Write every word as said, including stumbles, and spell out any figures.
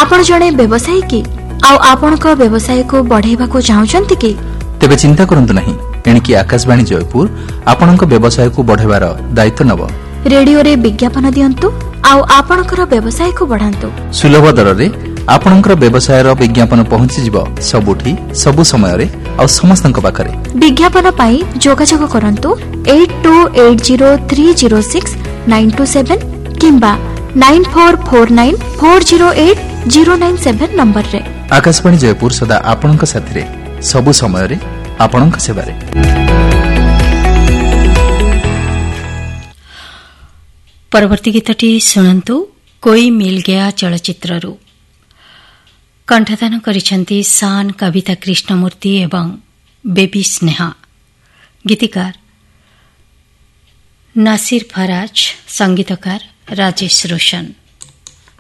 आपण जणे व्यवसायी कि आउ आपणक व्यवसाय को बढ़ाइबा को चाहुचंती कि तेबे चिंता करंतु नहीं एणिकी आकाशवाणी जयपुर आपणक व्यवसाय को बढ़ाइबार दायित्व नब रेडियो रे विज्ञापन दियंतु आउ आपणकर व्यवसाय को बढ़ांतु सुलभ दर रे आपणकर व्यवसाय रो विज्ञापन पहुंची जिवो सबुठी सबु समय रे आ समस्तक पाखरे विज्ञापन पाई जोगाजोग करंतु eight to eight zero three zero six nine to seven किंबा nine four four nine four zero eight zero nine seven number रे। आकाशवाणी जयपुर सदा आपणक साथी रे सबु समय रे आपणक सेवा रे। परवर्ती गीतटी शुणंतु कोई मिल गया चलचित्ररु कंठदान करिसेंती शान कविता कृष्णमूर्ति एवं बेबी स्नेहा। गीतिकार नासिर फराज, संगीतकार राजेश रोशन।